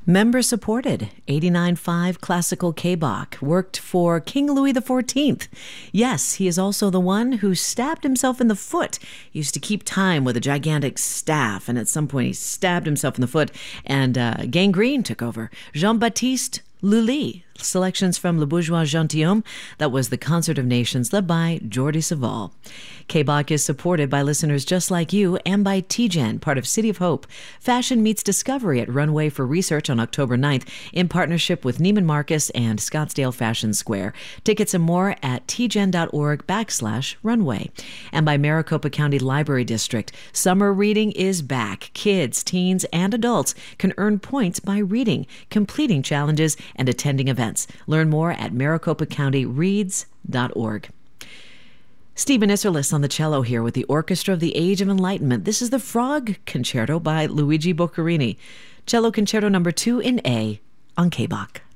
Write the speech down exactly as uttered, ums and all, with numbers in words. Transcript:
Member-supported, eighty-nine point five Classical K-Bach, worked for King Louis the fourteenth. Yes, he is also the one who stabbed himself in the foot. He used to keep time with a gigantic staff, and at some point he stabbed himself in the foot, and uh, gangrene took over. Jean-Baptiste Lully, selections from Le Bourgeois Gentilhomme. That was the Concert of Nations, led by Jordi Savall. K-Bach is supported by listeners just like you and by T G E N, part of City of Hope. Fashion meets discovery at Runway for Research on October ninth in partnership with Neiman Marcus and Scottsdale Fashion Square. Tickets and more at tgen.org backslash runway. And by Maricopa County Library District. Summer reading is back. Kids, teens, and adults can earn points by reading, completing challenges, and attending events. Learn more at maricopa county reads dot org. Stephen Isserlis on the cello here with the Orchestra of the Age of Enlightenment. This is the Frog Concerto by Luigi Boccherini. Cello Concerto number two in A on K-Bach.